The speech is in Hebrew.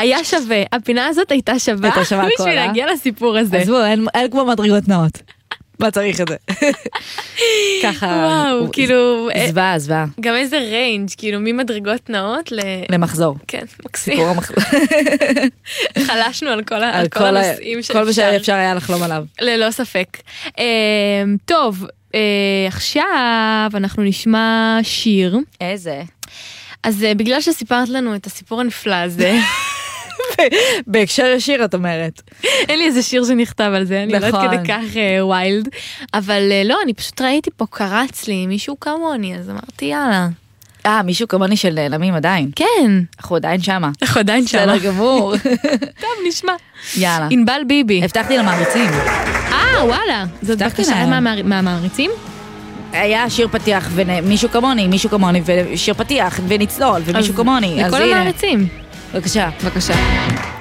היה שווה, הפינה הזאת הייתה שווה בשביל להגיע לסיפור הזה. אז בואו, אין כמו מדרגות נאות. מה צריך את זה? ככה. וואו, כאילו... זווה. גם איזה ריינג', כאילו ממדרגות נאות למחזור. כן, מקסים. סיפור המחזור. חלשנו על כל הנושאים שאפשר. כל מה שאפשר היה לחלום עליו. ללא ספק. טוב, עכשיו אנחנו נשמע שיר. איזה? אז בגלל שסיפרת לנו את הסיפור הנפלא הזה... בהקשר ישיר את אומרת. אין לי איזה שיר שנכתב על זה, אני לא יודעת כדי כך ווילד, אבל לא, אני פשוט ראיתי פה, קרץ לי מישהו כמוני, אז אמרתי יאללה. מישהו כמוני של נעלמים עדיין? כן. אנחנו עדיין שמה. בסדר גמור. טוב, נשמע. יאללה. ענבל ביבי. הבטחתי למעריצים. וואלה. זאת בקשה מהמעריצים? היה שיר פתיח ומישהו כמוני, ושיר פתיח ונצלול ומישהו כמוני. לכל המעריצים. בבקשה.